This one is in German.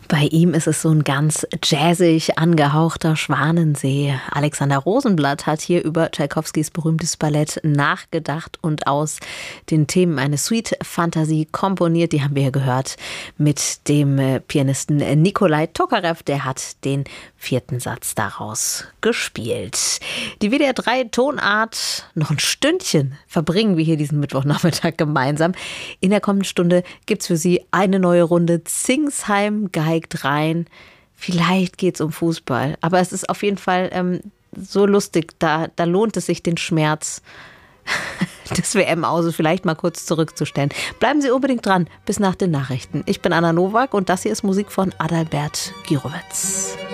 Bei ihm ist es so ein ganz jazzig angehauchter Schwanensee. Alexander Rosenblatt hat hier über Tschaikowskis berühmtes Ballett nachgedacht und aus den Themen eine Suite-Fantasie komponiert. Die haben wir ja gehört mit dem Pianisten Nikolai Tokarev. Der hat den 4. Satz daraus gespielt. Die WDR 3 Tonart, noch ein Stündchen verbringen wir hier diesen Mittwochnachmittag gemeinsam. In der kommenden Stunde gibt es für Sie eine neue Runde Zingsheim geigt rein. Vielleicht geht es um Fußball, aber es ist auf jeden Fall so lustig, da lohnt es sich, den Schmerz des WM-Auses vielleicht mal kurz zurückzustellen. Bleiben Sie unbedingt dran, bis nach den Nachrichten. Ich bin Anna Nowak und das hier ist Musik von Adalbert Gyrowetz.